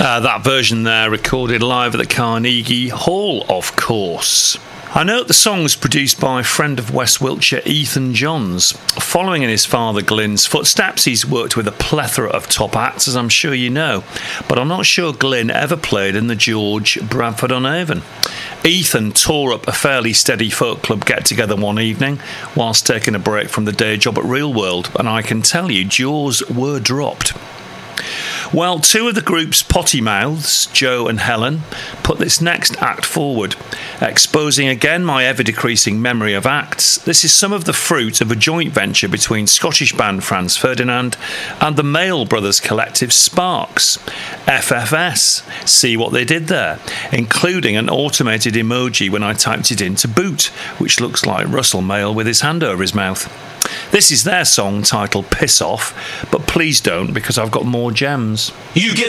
That version there recorded live at the Carnegie Hall, of course. I note the song was produced by a friend of West Wiltshire, Ethan Johns. Following in his father Glyn's footsteps, he's worked with a plethora of top acts, as I'm sure you know, but I'm not sure Glyn ever played in the George Bradford-on-Avon. Ethan tore up a fairly steady folk club get-together one evening whilst taking a break from the day job at Real World, and I can tell you, jaws were dropped. Well, two of the group's potty mouths, Joe and Helen, put this next act forward, exposing again my ever-decreasing memory of acts. This is some of the fruit of a joint venture between Scottish band Franz Ferdinand and the Mail Brothers collective Sparks. FFS, see what they did there, including an automated emoji when I typed it into boot, which looks like Russell Mail with his hand over his mouth. This is their song titled Piss Off, but please don't, because I've got more gems. You get